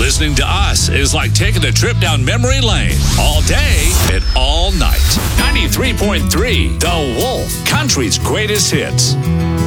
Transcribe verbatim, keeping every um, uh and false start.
Listening to us is like taking a trip down memory lane all day and all night. ninety-three point three The Wolf, country's greatest hits.